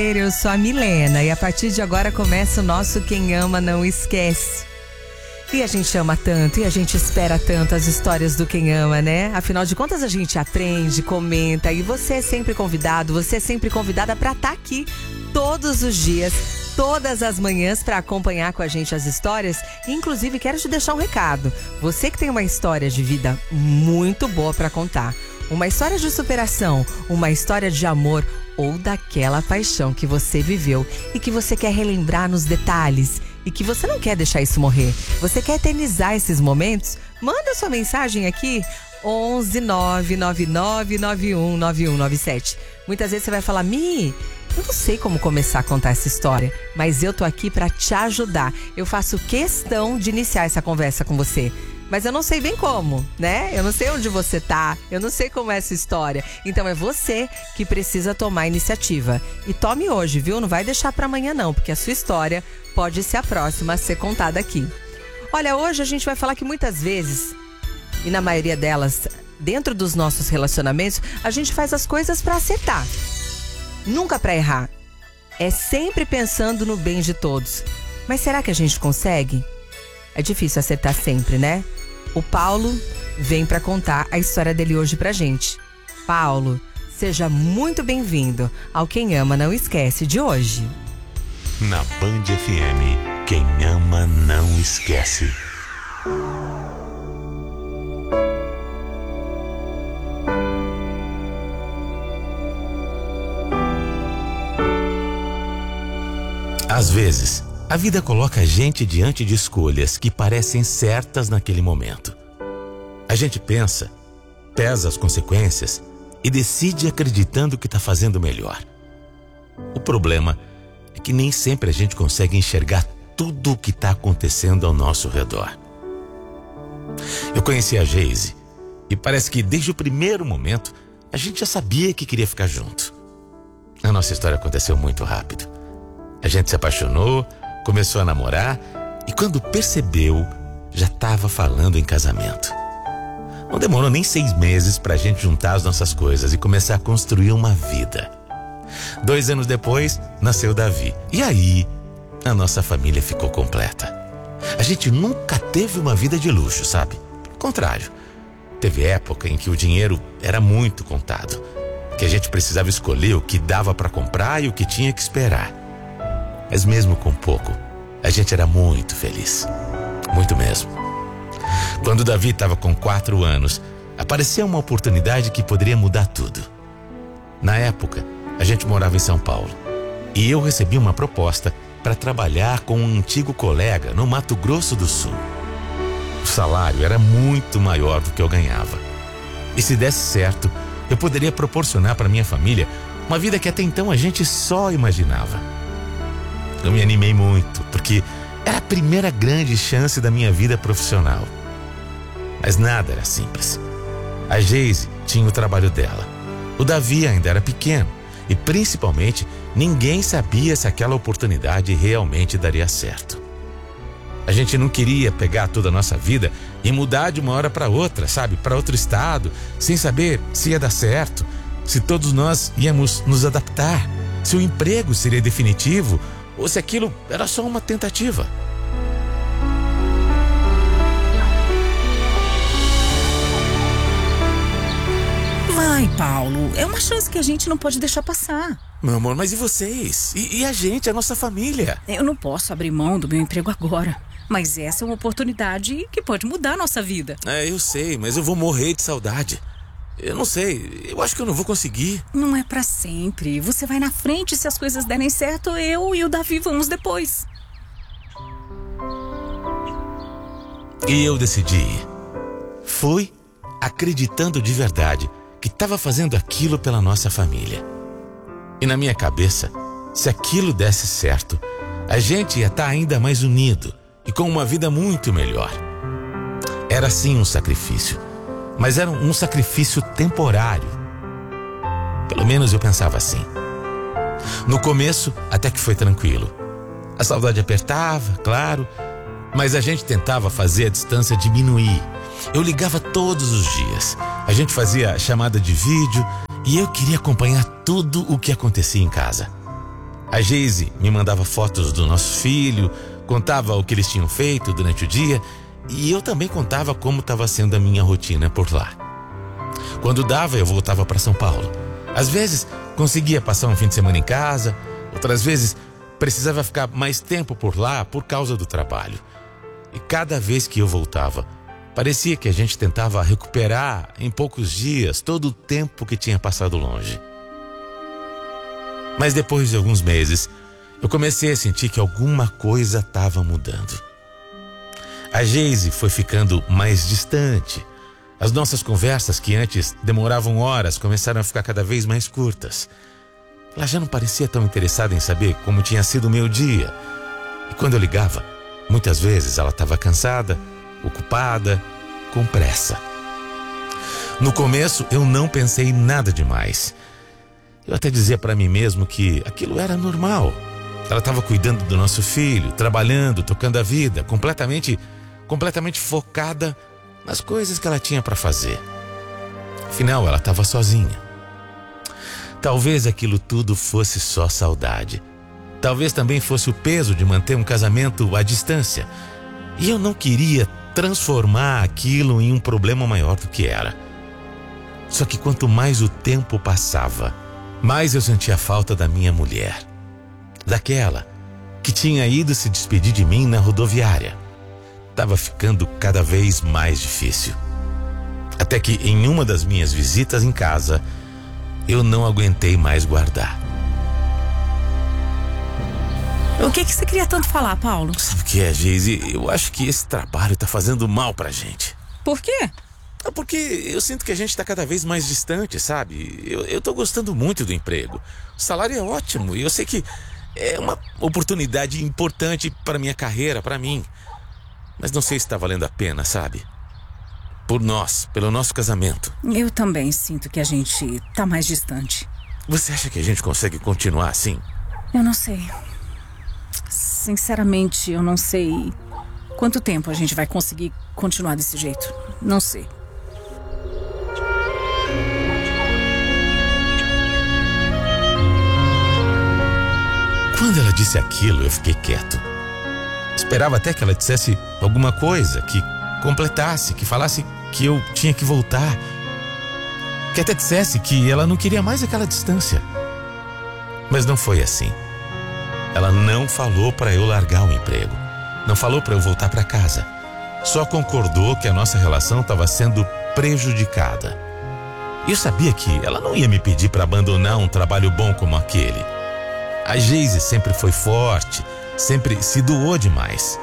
Eu sou a Milena e a partir de agora começa o nosso Quem Ama Não Esquece. E a gente ama tanto e a gente espera tanto as histórias do Quem Ama, né? Afinal de contas a gente aprende, comenta e você é sempre convidado, você é sempre convidada para estar aqui todos os dias, todas as manhãs para acompanhar com a gente as histórias. Inclusive quero te deixar um recado. Você que tem uma história de vida muito boa para contar, uma história de superação, uma história de amor ou daquela paixão que você viveu e que você quer relembrar nos detalhes e que você não quer deixar isso morrer, você quer eternizar esses momentos, manda sua mensagem aqui 11 999 91 9197. Muitas vezes você vai falar: Mi, eu não sei como começar a contar essa história, mas eu tô aqui pra te ajudar. Eu faço questão de iniciar essa conversa com você, mas eu não sei bem como, né? Eu não sei onde você tá, eu não sei como é essa história. Então é você que precisa tomar a iniciativa. E tome hoje, viu? Não vai deixar pra amanhã não, porque a sua história pode ser a próxima a ser contada aqui. Olha, hoje a gente vai falar que muitas vezes, e na maioria delas, dentro dos nossos relacionamentos, a gente faz as coisas pra acertar. Nunca pra errar. É sempre pensando no bem de todos. Mas será que a gente consegue? É difícil acertar sempre, né? O Paulo vem pra contar a história dele hoje pra gente. Paulo, seja muito bem-vindo ao Quem Ama Não Esquece de hoje. Na Band FM, quem ama não esquece. Às vezes, a vida coloca a gente diante de escolhas que parecem certas naquele momento. A gente pensa, pesa as consequências e decide acreditando que está fazendo melhor. O problema é que nem sempre a gente consegue enxergar tudo o que está acontecendo ao nosso redor. Eu conheci a Geise e parece que desde o primeiro momento a gente já sabia que queria ficar junto. A nossa história aconteceu muito rápido. A gente se apaixonou, começou a namorar e quando percebeu, já estava falando em casamento. Não demorou nem 6 meses para a gente juntar as nossas coisas e começar a construir uma vida. 2 anos depois, nasceu Davi. E aí, a nossa família ficou completa. A gente nunca teve uma vida de luxo, sabe? Pelo contrário, teve época em que o dinheiro era muito contado, que a gente precisava escolher o que dava para comprar e o que tinha que esperar. Mas mesmo com pouco, a gente era muito feliz. Muito mesmo. Quando Davi estava com 4 anos, apareceu uma oportunidade que poderia mudar tudo. Na época, a gente morava em São Paulo e eu recebi uma proposta para trabalhar com um antigo colega no Mato Grosso do Sul. O salário era muito maior do que eu ganhava. E se desse certo, eu poderia proporcionar para minha família uma vida que até então a gente só imaginava. Eu me animei muito, porque era a primeira grande chance da minha vida profissional. Mas nada era simples. A Geise tinha o trabalho dela. O Davi ainda era pequeno e, principalmente, ninguém sabia se aquela oportunidade realmente daria certo. A gente não queria pegar toda a nossa vida e mudar de uma hora para outra, sabe? Para outro estado, sem saber se ia dar certo, se todos nós íamos nos adaptar, se o emprego seria definitivo ou se aquilo era só uma tentativa. Vai, Paulo, é uma chance que a gente não pode deixar passar. Meu amor, mas e vocês? E a gente, a nossa família? Eu não posso abrir mão do meu emprego agora, mas essa é uma oportunidade que pode mudar a nossa vida. Eu sei, mas eu vou morrer de saudade. Eu não sei, eu acho que eu não vou conseguir. Não é pra sempre, você vai na frente, se as coisas derem certo, eu e o Davi vamos depois. E eu decidi ir. Fui acreditando de verdade que estava fazendo aquilo pela nossa família. E na minha cabeça, se aquilo desse certo, a gente ia estar ainda mais unido e com uma vida muito melhor. Era sim um sacrifício, mas era um sacrifício temporário. Pelo menos eu pensava assim. No começo, até que foi tranquilo. A saudade apertava, claro, mas a gente tentava fazer a distância diminuir. Eu ligava todos os dias. A gente fazia chamada de vídeo e eu queria acompanhar tudo o que acontecia em casa. A Geise me mandava fotos do nosso filho, contava o que eles tinham feito durante o dia e eu também contava como estava sendo a minha rotina por lá. Quando dava, eu voltava para São Paulo. Às vezes, conseguia passar um fim de semana em casa, outras vezes, precisava ficar mais tempo por lá por causa do trabalho. E cada vez que eu voltava, parecia que a gente tentava recuperar em poucos dias todo o tempo que tinha passado longe. Mas depois de alguns meses, eu comecei a sentir que alguma coisa estava mudando. A Geise foi ficando mais distante. As nossas conversas, que antes demoravam horas, começaram a ficar cada vez mais curtas. Ela já não parecia tão interessada em saber como tinha sido o meu dia. E quando eu ligava, muitas vezes ela estava cansada, ocupada, com pressa. No começo, eu não pensei em nada demais. Eu até dizia para mim mesmo que aquilo era normal. Ela estava cuidando do nosso filho, trabalhando, tocando a vida, completamente focada nas coisas que ela tinha para fazer. Afinal, ela estava sozinha. Talvez aquilo tudo fosse só saudade. Talvez também fosse o peso de manter um casamento à distância. E eu não queria transformar aquilo em um problema maior do que era. Só que quanto mais o tempo passava, mais eu sentia falta da minha mulher. Daquela que tinha ido se despedir de mim na rodoviária. Estava ficando cada vez mais difícil. Até que em uma das minhas visitas em casa, eu não aguentei mais guardar. O que você queria tanto falar, Paulo? Sabe o que é, Geise? Eu acho que esse trabalho tá fazendo mal pra gente. Por quê? Porque eu sinto que a gente tá cada vez mais distante, sabe? Eu tô gostando muito do emprego. O salário é ótimo e eu sei que é uma oportunidade importante para minha carreira, para mim. Mas não sei se tá valendo a pena, sabe? Por nós, pelo nosso casamento. Eu também sinto que a gente tá mais distante. Você acha que a gente consegue continuar assim? Eu não sei. Sinceramente, eu não sei quanto tempo a gente vai conseguir continuar desse jeito. Não sei. Quando ela disse aquilo, eu fiquei quieto. Esperava até que ela dissesse alguma coisa, que completasse, que falasse que eu tinha que voltar. Que até dissesse que ela não queria mais aquela distância. Mas não foi assim. Ela não falou para eu largar o emprego. Não falou para eu voltar para casa. Só concordou que a nossa relação estava sendo prejudicada. E eu sabia que ela não ia me pedir para abandonar um trabalho bom como aquele. A Geise sempre foi forte, sempre se doou demais.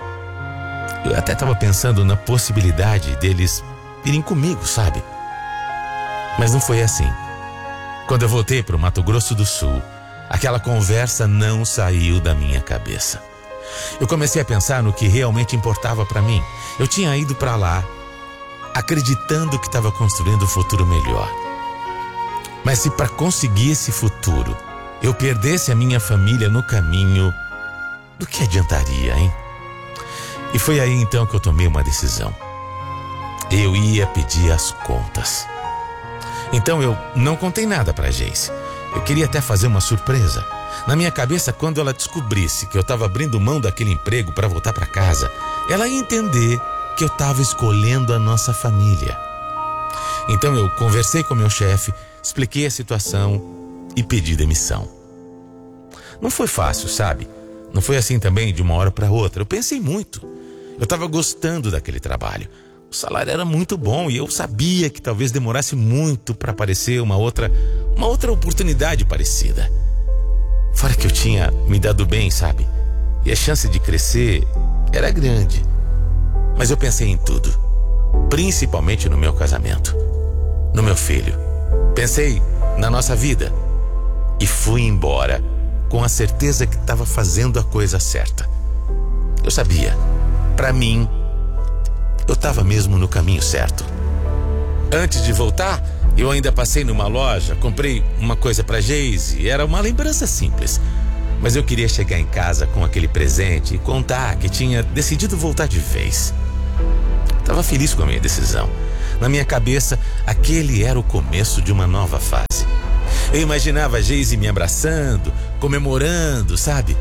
Eu até estava pensando na possibilidade deles irem comigo, sabe? Mas não foi assim. Quando eu voltei para o Mato Grosso do Sul, aquela conversa não saiu da minha cabeça. Eu comecei a pensar no que realmente importava para mim. Eu tinha ido para lá, acreditando que estava construindo um futuro melhor. Mas se para conseguir esse futuro eu perdesse a minha família no caminho, do que adiantaria, hein? E foi aí então que eu tomei uma decisão. Eu ia pedir as contas. Então eu não contei nada para a Geise. Eu queria até fazer uma surpresa. Na minha cabeça, quando ela descobrisse que eu estava abrindo mão daquele emprego para voltar para casa, ela ia entender que eu estava escolhendo a nossa família. Então eu conversei com meu chefe, expliquei a situação e pedi demissão. Não foi fácil, sabe? Não foi assim também de uma hora para outra. Eu pensei muito. Eu estava gostando daquele trabalho. O salário era muito bom e eu sabia que talvez demorasse muito para aparecer uma outra oportunidade parecida. Fora que eu tinha me dado bem, sabe? E a chance de crescer era grande. Mas eu pensei em tudo. Principalmente no meu casamento. No meu filho. Pensei na nossa vida. E fui embora com a certeza que estava fazendo a coisa certa. Eu sabia. Para mim, eu estava mesmo no caminho certo. Antes de voltar, eu ainda passei numa loja, comprei uma coisa para Geise. Era uma lembrança simples. Mas eu queria chegar em casa com aquele presente e contar que tinha decidido voltar de vez. Estava feliz com a minha decisão. Na minha cabeça, aquele era o começo de uma nova fase. Eu imaginava a Geise me abraçando, comemorando, sabe?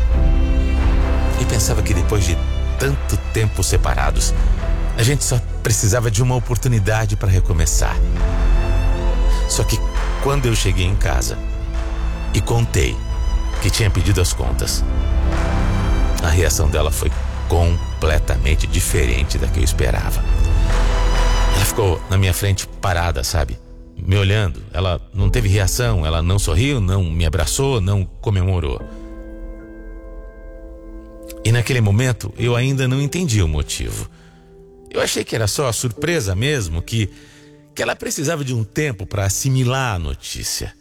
E pensava que depois de tanto tempo separados, a gente só precisava de uma oportunidade para recomeçar. Só que quando eu cheguei em casa e contei que tinha pedido as contas, a reação dela foi completamente diferente da que eu esperava. Ela ficou na minha frente parada, sabe? Me olhando. Ela não teve reação, ela não sorriu, não me abraçou, não comemorou. E naquele momento eu ainda não entendi o motivo. Eu achei que era só a surpresa mesmo, que ela precisava de um tempo para assimilar a notícia.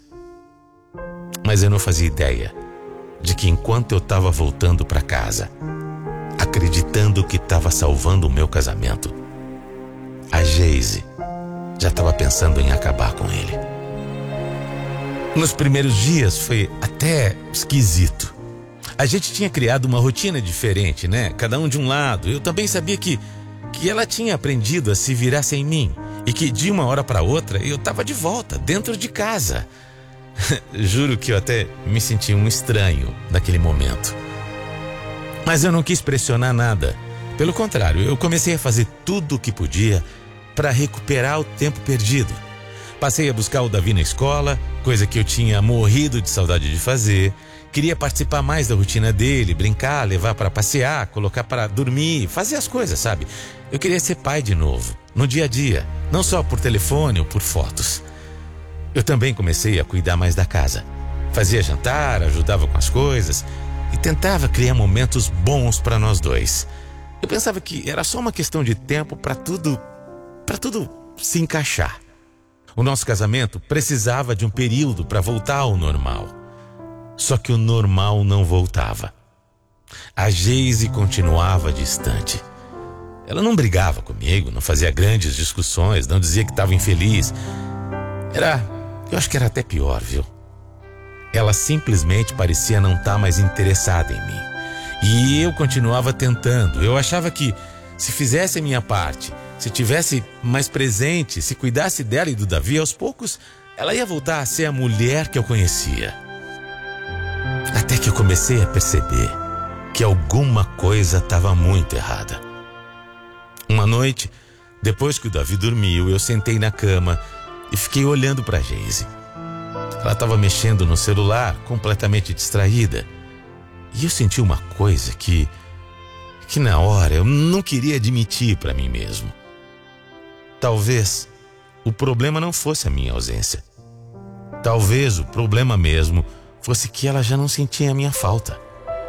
Mas eu não fazia ideia de que enquanto eu estava voltando para casa, acreditando que estava salvando o meu casamento, a Geise já estava pensando em acabar com ele. Nos primeiros dias foi até esquisito. A gente tinha criado uma rotina diferente, né? Cada um de um lado. Eu também sabia que ela tinha aprendido a se virar sem mim e que de uma hora para outra eu estava de volta, dentro de casa. Juro que eu até me senti um estranho naquele momento. Mas eu não quis pressionar nada. Pelo contrário, eu comecei a fazer tudo o que podia para recuperar o tempo perdido. Passei a buscar o Davi na escola, coisa que eu tinha morrido de saudade de fazer. Queria participar mais da rotina dele, brincar, levar para passear, colocar para dormir, fazer as coisas, sabe? Eu queria ser pai de novo, no dia a dia, não só por telefone ou por fotos. Eu também comecei a cuidar mais da casa. Fazia jantar, ajudava com as coisas e tentava criar momentos bons para nós dois. Eu pensava que era só uma questão de tempo para tudo se encaixar. O nosso casamento precisava de um período para voltar ao normal. Só que o normal não voltava. A Geise continuava distante. Ela não brigava comigo, não fazia grandes discussões, não dizia que estava infeliz. Eu acho que era até pior, viu? Ela simplesmente parecia não estar mais interessada em mim. E eu continuava tentando. Eu achava que se fizesse a minha parte, se tivesse mais presente, se cuidasse dela e do Davi, aos poucos, ela ia voltar a ser a mulher que eu conhecia. Até que eu comecei a perceber que alguma coisa estava muito errada. Uma noite, depois que o Davi dormiu, eu sentei na cama e fiquei olhando para a Geise. Ela estava mexendo no celular, completamente distraída. E eu senti uma coisa que na hora eu não queria admitir para mim mesmo. Talvez o problema não fosse a minha ausência. Talvez o problema mesmo fosse que ela já não sentia a minha falta.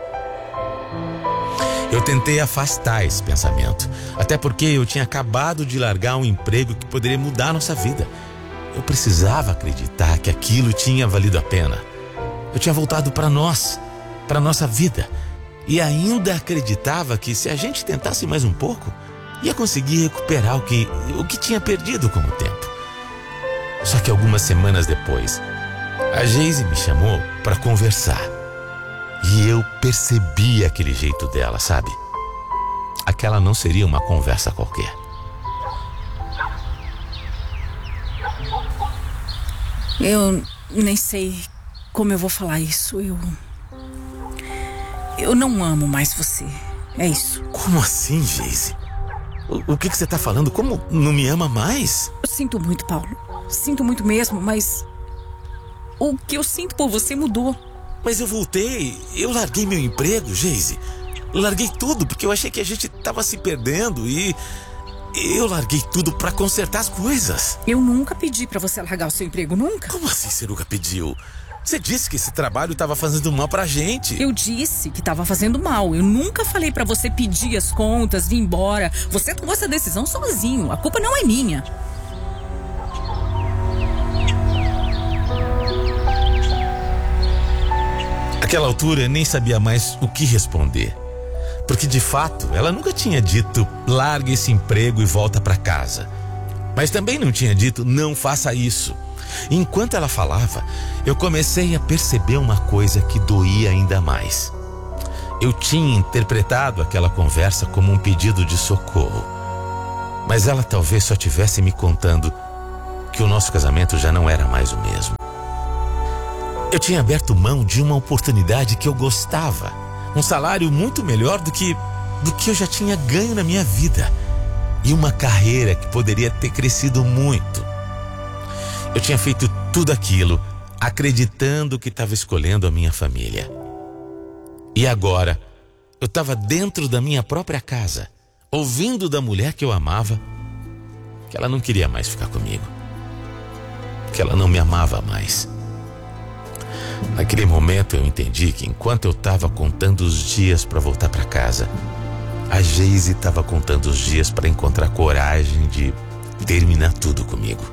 Eu tentei afastar esse pensamento, até porque eu tinha acabado de largar um emprego que poderia mudar a nossa vida. Eu precisava acreditar que aquilo tinha valido a pena. Eu tinha voltado para nós, para nossa vida, e ainda acreditava que se a gente tentasse mais um pouco, ia conseguir recuperar o que tinha perdido com o tempo. Só que algumas semanas depois, a Geise me chamou para conversar. E eu percebi aquele jeito dela, sabe? Aquela não seria uma conversa qualquer. Eu nem sei como eu vou falar isso. Eu não amo mais você. É isso. Como assim, Geise? O que você tá falando? Como não me ama mais? Eu sinto muito, Paulo. Sinto muito mesmo, mas o que eu sinto por você mudou. Mas eu voltei. Eu larguei meu emprego, Geise. Eu larguei tudo porque eu achei que a gente tava se perdendo e eu larguei tudo pra consertar as coisas. Eu nunca pedi pra você largar o seu emprego, nunca. Como assim você nunca pediu? Você disse que esse trabalho tava fazendo mal pra gente. Eu disse que tava fazendo mal. Eu nunca falei pra você pedir as contas, vir embora. Você tomou essa decisão sozinho. A culpa não é minha. Naquela altura eu nem sabia mais o que responder. Porque de fato ela nunca tinha dito largue esse emprego e volta pra casa. Mas também não tinha dito não faça isso. Enquanto ela falava, eu comecei a perceber uma coisa que doía ainda mais. Eu tinha interpretado aquela conversa como um pedido de socorro. Mas ela talvez só tivesse me contando que o nosso casamento já não era mais o mesmo. Eu tinha aberto mão de uma oportunidade que eu gostava, um salário muito melhor do que eu já tinha ganho na minha vida e uma carreira que poderia ter crescido muito. Eu tinha feito tudo aquilo acreditando que estava escolhendo a minha família. E agora, eu estava dentro da minha própria casa, ouvindo da mulher que eu amava, que ela não queria mais ficar comigo, que ela não me amava mais. Naquele momento eu entendi que enquanto eu estava contando os dias para voltar para casa, a Geise estava contando os dias para encontrar coragem de terminar tudo comigo.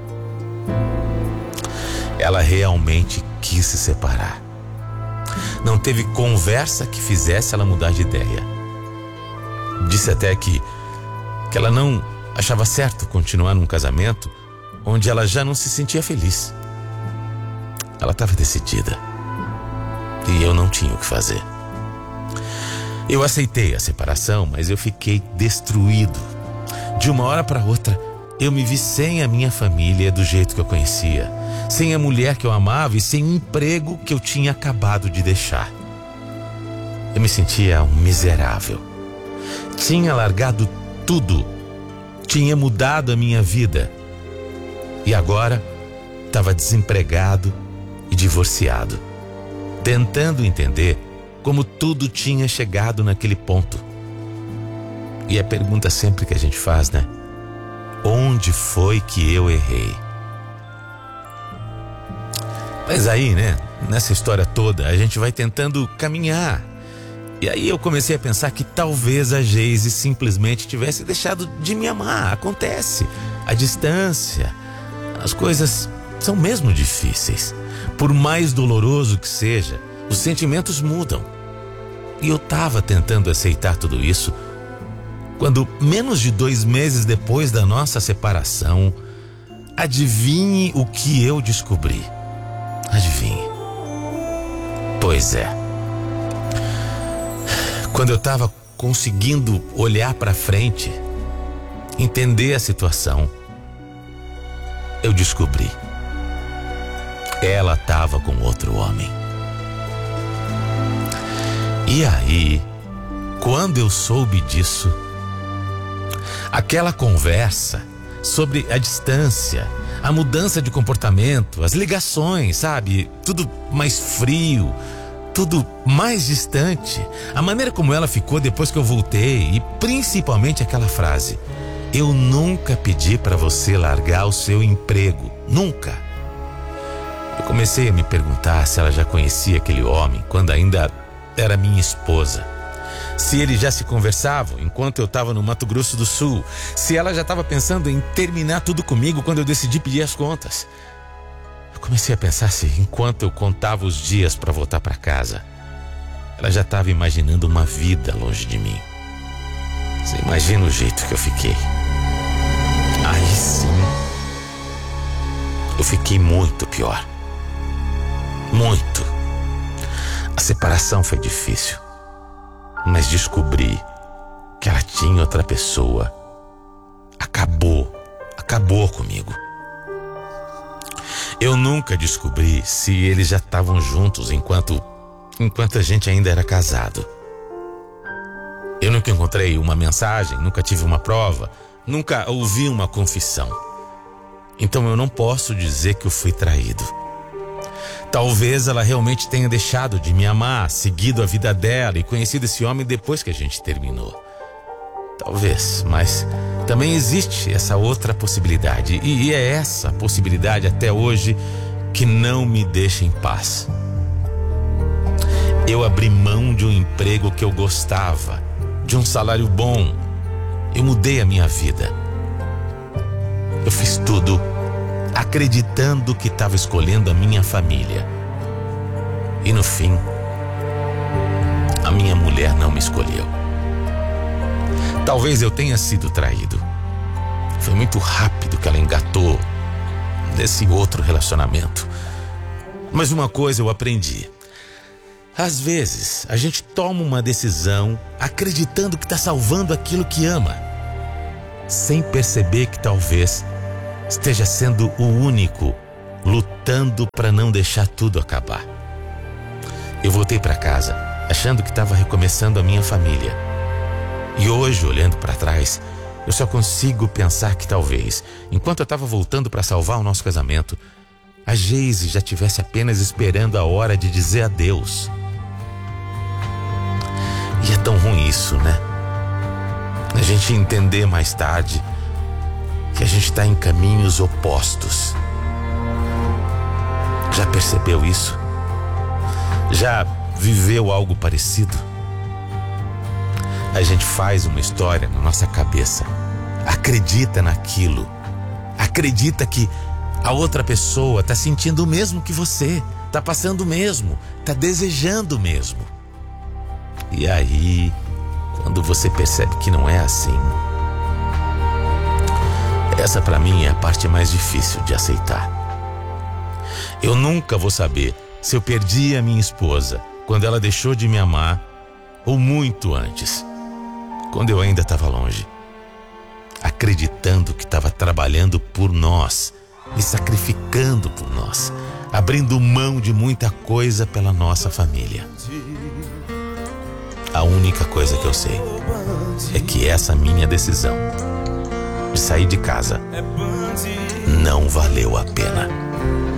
Ela realmente quis se separar. Não teve conversa que fizesse ela mudar de ideia. Disse até que ela não achava certo continuar num casamento onde ela já não se sentia feliz. Ela estava decidida. E eu não tinha o que fazer. Eu aceitei a separação, mas eu fiquei destruído. De uma hora para outra, eu me vi sem a minha família do jeito que eu conhecia, sem a mulher que eu amava e sem o emprego que eu tinha acabado de deixar. Eu me sentia um miserável. Tinha largado tudo, tinha mudado a minha vida e agora estava desempregado e divorciado, tentando entender como tudo tinha chegado naquele ponto. E a pergunta sempre que a gente faz, né? Onde foi que eu errei? Mas aí, né? Nessa história toda, a gente vai tentando caminhar. E aí eu comecei a pensar que talvez a Geise simplesmente tivesse deixado de me amar. Acontece. A distância, as coisas são mesmo difíceis. Por mais doloroso que seja, os sentimentos mudam. E eu estava tentando aceitar tudo isso quando, menos de 2 meses depois da nossa separação, adivinhe o que eu descobri. Adivinhe. Pois é. Quando eu estava conseguindo olhar para frente, entender a situação, eu descobri. Ela estava com outro homem. E aí, quando eu soube disso, aquela conversa sobre a distância, a mudança de comportamento, as ligações, sabe? Tudo mais frio, tudo mais distante. A maneira como ela ficou depois que eu voltei e principalmente aquela frase: eu nunca pedi para você largar o seu emprego, nunca. Eu comecei a me perguntar se ela já conhecia aquele homem quando ainda era minha esposa. Se eles já se conversavam enquanto eu estava no Mato Grosso do Sul. Se ela já estava pensando em terminar tudo comigo quando eu decidi pedir as contas. Eu comecei a pensar se, enquanto eu contava os dias para voltar para casa, ela já estava imaginando uma vida longe de mim. Você imagina o jeito que eu fiquei. Aí sim, eu fiquei muito pior. Muito. A separação foi difícil, mas descobri que ela tinha outra pessoa. Acabou comigo. Eu nunca descobri se eles já estavam juntos enquanto a gente ainda era casado. Eu nunca encontrei uma mensagem, nunca tive uma prova, nunca ouvi uma confissão. Então eu não posso dizer que eu fui traído. Talvez ela realmente tenha deixado de me amar, seguido a vida dela e conhecido esse homem depois que a gente terminou. Talvez, mas também existe essa outra possibilidade. E é essa possibilidade até hoje que não me deixa em paz. Eu abri mão de um emprego que eu gostava, de um salário bom. Eu mudei a minha vida. Eu fiz tudo acreditando que estava escolhendo a minha família. E no fim, a minha mulher não me escolheu. Talvez eu tenha sido traído. Foi muito rápido que ela engatou nesse outro relacionamento. Mas uma coisa eu aprendi. Às vezes, a gente toma uma decisão acreditando que está salvando aquilo que ama, sem perceber que talvez esteja sendo o único lutando para não deixar tudo acabar. Eu voltei para casa achando que estava recomeçando a minha família. E hoje, olhando para trás, eu só consigo pensar que talvez, enquanto eu estava voltando para salvar o nosso casamento, a Geise já estivesse apenas esperando a hora de dizer adeus. E é tão ruim isso, né? A gente entender mais tarde que a gente está em caminhos opostos. Já percebeu isso? Já viveu algo parecido? A gente faz uma história na nossa cabeça, acredita naquilo, acredita que a outra pessoa está sentindo o mesmo que você, está passando o mesmo, está desejando o mesmo. E aí, quando você percebe que não é assim, essa para mim é a parte mais difícil de aceitar. Eu nunca vou saber se eu perdi a minha esposa quando ela deixou de me amar ou muito antes, quando eu ainda estava longe, acreditando que estava trabalhando por nós, me sacrificando por nós, abrindo mão de muita coisa pela nossa família. A única coisa que eu sei é que essa minha decisão de sair de casa não valeu a pena.